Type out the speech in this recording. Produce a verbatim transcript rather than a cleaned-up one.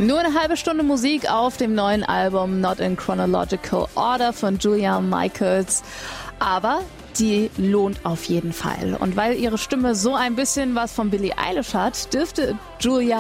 Nur eine halbe Stunde Musik auf dem neuen Album Not in Chronological Order von Julia Michaels. Aber die lohnt auf jeden Fall. Und weil ihre Stimme so ein bisschen was von Billie Eilish hat, dürfte Julia